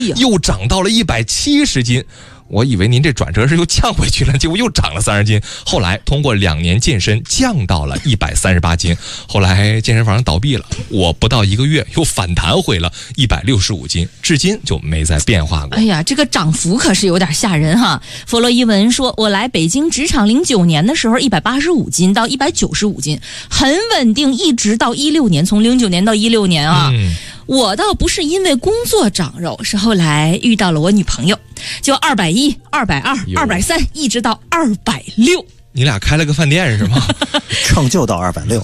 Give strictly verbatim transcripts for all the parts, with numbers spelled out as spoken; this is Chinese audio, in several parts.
又涨到了一百七十斤。我以为您这转折是又降回去了，结果又涨了三十斤。后来通过两年健身降到了一百三十八斤。后来健身房倒闭了，我不到一个月又反弹回了一百六十五斤，至今就没再变化过。 哎呀，这个涨幅可是有点吓人哈。弗洛伊文说，我来北京职场零九年的时候一百八十五斤到一百九十五斤，很稳定，一直到一六年，从零九年到一六年啊。嗯，我倒不是因为工作长肉，是后来遇到了我女朋友，就二百一、二百二、二百三，一直到二百六。 你俩开了个饭店是吗？ 成就到二百六，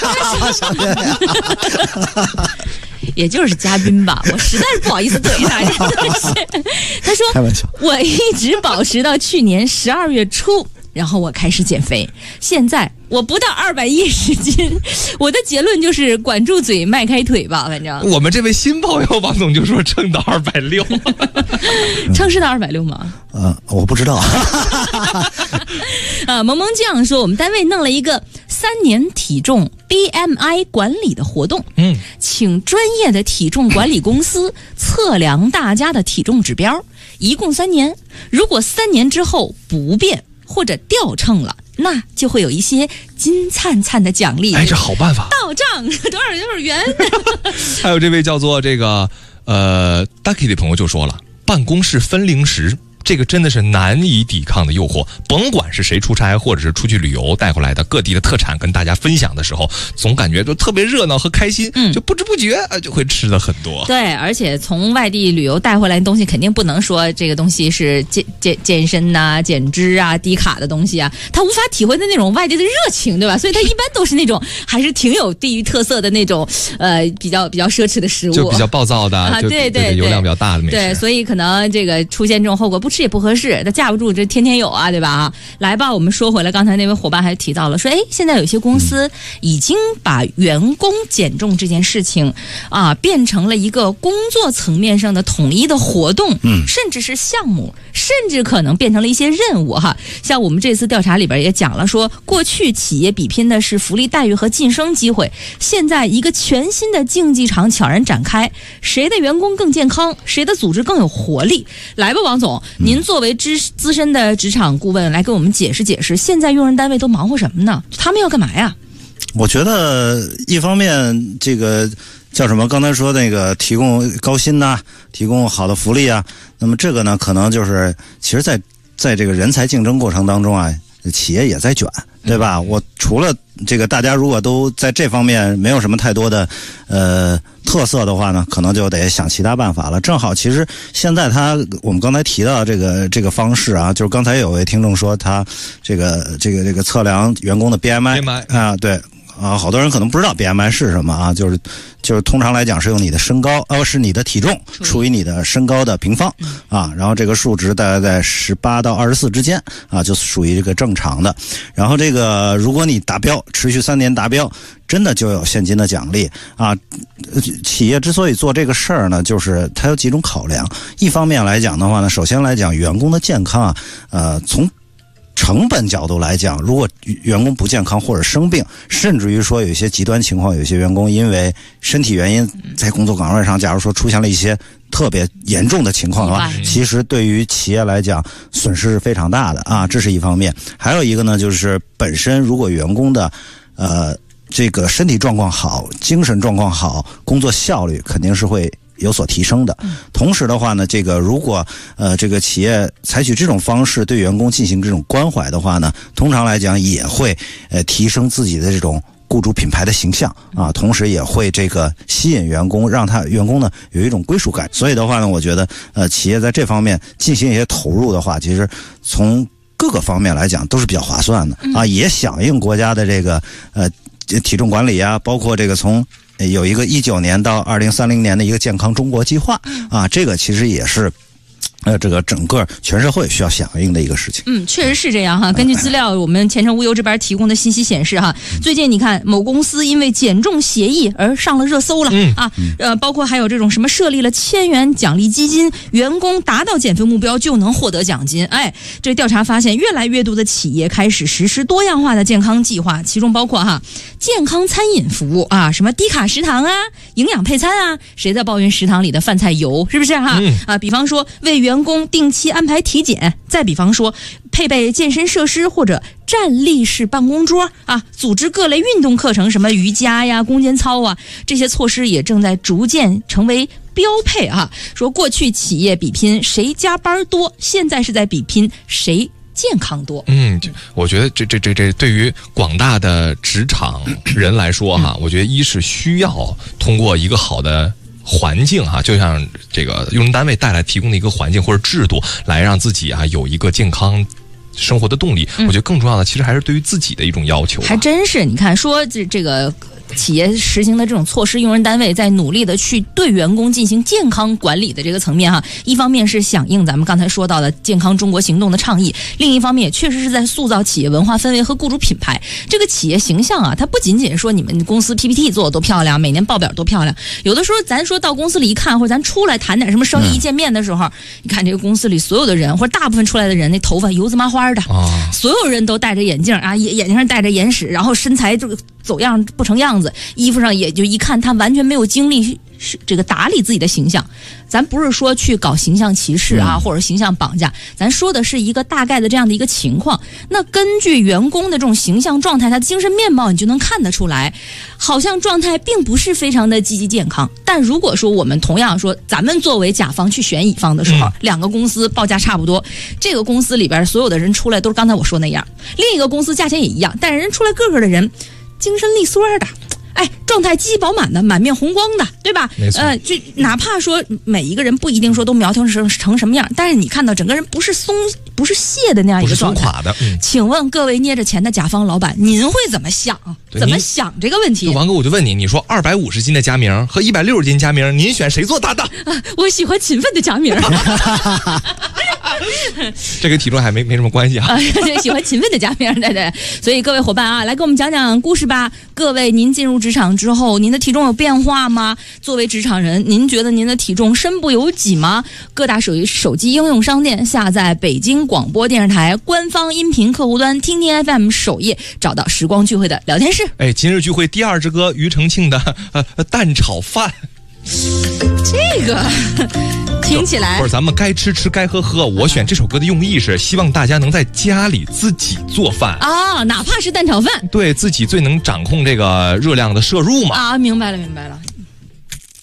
也就是嘉宾吧，我实在是不好意思怼他，真的是。他说，开玩笑，我一直保持到去年十二月初。然后我开始减肥，现在我不到二百一十斤，我的结论就是管住嘴，迈开腿吧。反正我们这位新朋友王总就说称到二百六， 称是到二百六吗？ 呃，我不知道。 啊，萌萌酱说，我们单位弄了一个三年体重 B M I 管理的活动，嗯，请专业的体重管理公司测量大家的体重指标，一共三年，如果三年之后不变或者掉秤了，那就会有一些金灿灿的奖励。 哎，这好办法！ 到账多少多少元？ 还有这位叫做这个呃 Ducky 的朋友就说了，办公室分零食。这个真的是难以抵抗的诱惑，甭管是谁出差或者是出去旅游带回来的各地的特产跟大家分享的时候，总感觉就特别热闹和开心，嗯，就不知不觉就会吃的很多。 对，而且从外地旅游带回来的东西肯定不能说这个东西是健健健身呐、啊、减脂啊、低卡的东西啊，他无法体会的那种外地的热情，对吧？所以他一般都是那种还是挺有地域特色的那种呃比较比较奢侈的食物， 就比较暴躁的， 啊， 就对 对, 对, 对，油量比较大的美食。 对，所以可能这个出现这种后果，不吃也不合适，他架不住这天天有啊，对吧？啊，来吧，我们说回来，刚才那位伙伴还提到了说，哎，现在有些公司已经把员工减重这件事情啊变成了一个工作层面上的统一的活动，嗯，甚至是项目，甚至可能变成了一些任务哈。像我们这次调查里边也讲了说，过去企业比拼的是福利待遇和晋升机会，现在一个全新的竞技场悄然展开，谁的员工更健康，谁的组织更有活力？来吧，王总，您作为资资深的职场顾问，来给我们解释解释，现在用人单位都忙活什么呢？他们要干嘛呀？ 我觉得一方面这个叫什么？刚才说那个提供高薪呐、啊，提供好的福利啊，那么这个呢，可能就是其实在在这个人才竞争过程当中啊，企业也在卷，对吧？我除了这个大家如果都在这方面没有什么太多的呃特色的话呢，可能就得想其他办法了。正好其实现在他我们刚才提到这个这个方式啊，就是刚才有位听众说他这个这个这个测量员工的 B M I 啊，对。啊，好多人可能不知道 B M I 是什么啊，就是就是通常来讲是用你的身高，呃，是你的体重除以你的身高的平方啊，然后这个数值大概在十八到二十四之间啊，就属于这个正常的。然后这个如果你达标，持续三年达标，真的就有现金的奖励啊。企业之所以做这个事儿呢，就是它有几种考量。一方面来讲的话呢，首先来讲员工的健康啊，呃，从成本角度来讲，如果员工不健康或者生病，甚至于说有一些极端情况，有些员工因为身体原因在工作岗位上，假如说出现了一些特别严重的情况的话，其实对于企业来讲损失是非常大的啊，这是一方面。还有一个呢，就是本身如果员工的呃这个身体状况好，精神状况好，工作效率肯定是会有所提升的。同时的话呢，这个如果呃这个企业采取这种方式对员工进行这种关怀的话呢，通常来讲也会呃提升自己的这种雇主品牌的形象啊，同时也会这个吸引员工，让他员工呢有一种归属感。所以的话呢，我觉得呃企业在这方面进行一些投入的话，其实从各个方面来讲都是比较划算的啊，也响应国家的这个呃体重管理啊，包括这个从有一个一九年到二零三零年的一个健康中国计划啊，这个其实也是呃，这个整个全社会需要响应的一个事情。 嗯，确实是这样哈。根据资料，我们前程无忧这边提供的信息显示哈，最近你看某公司因为减重协议而上了热搜了、 嗯、 啊，呃，包括还有这种什么设立了千元奖励基金，员工达到减肥目标就能获得奖金。哎，这调查发现，越来越多的企业开始实施多样化的健康计划，其中包括哈健康餐饮服务啊，什么低卡食堂啊、营养配餐啊，谁在抱怨食堂里的饭菜油，是不是哈？嗯、啊，比方说为员工定期安排体检，再比方说配备健身设施或者站立式办公桌啊，组织各类运动课程，什么瑜伽呀、攻坚操啊，这些措施也正在逐渐成为标配啊。说过去企业比拼谁加班多，现在是在比拼谁健康多。 嗯，我觉得这这这这对于广大的职场人来说哈，我觉得一是需要通过一个好的环境哈，就像这个用人单位带来提供的一个环境或者制度，来让自己啊有一个健康生活的动力。嗯、我觉得更重要的其实还是对于自己的一种要求。 还真是，你看说这这个。企业实行的这种措施，用人单位在努力的去对员工进行健康管理的这个层面哈，一方面是响应咱们刚才说到的健康中国行动的倡议，另一方面也确实是在塑造企业文化氛围和雇主品牌。这个企业形象啊，它不仅仅说你们公司 P P T 做的多漂亮，每年报表多漂亮，有的时候咱说到公司里一看，或者咱出来谈点什么生意，一见面的时候，嗯、你看这个公司里所有的人或者大部分出来的人，那头发油滋麻花的，哦、所有人都戴着眼镜啊，眼眼睛上戴着眼屎，然后身材这个走样不成样子，衣服上也就一看他完全没有精力是这个打理自己的形象。咱不是说去搞形象歧视啊，或者形象绑架，咱说的是一个大概的这样的一个情况。那根据员工的这种形象状态，他的精神面貌，你就能看得出来，好像状态并不是非常的积极健康。但如果说我们同样说，咱们作为甲方去选乙方的时候，嗯、两个公司报价差不多，这个公司里边所有的人出来都是刚才我说那样，另一个公司价钱也一样，但是人出来个个的人精神利索的。哎，状态积极饱满的，满面红光的，对吧？ 没错。 呃，就哪怕说每一个人不一定说都苗条成成什么样，但是你看到整个人不是松，不是懈的那样一个状态， 不是松垮的。嗯、 请问各位捏着钱的甲方老板，您会怎么想？怎么想这个问题？ 王哥，我就问你，你说二百五十斤的佳明和一百六十斤佳明，您选谁做搭档？ 啊、我喜欢勤奋的佳明。 这个体重还没没什么关系啊。 喜欢勤奋的佳明，对对。所以各位伙伴啊，来给我们讲讲故事吧。各位，您进入职场之后，您的体重有变化吗？作为职场人，您觉得您的体重身不由己吗？各大手手机应用商店下载北京广播电视台官方音频客户端，听听 F M 首页找到时光聚会的聊天室。 哎，今日聚会第二支歌，庾澄庆的呃蛋炒饭。 这个听起来， 不是咱们该吃吃该喝喝。我选这首歌的用意是希望大家能在家里自己做饭啊，哪怕是蛋炒饭， 对自己最能掌控这个热量的摄入嘛。 啊，明白了明白了。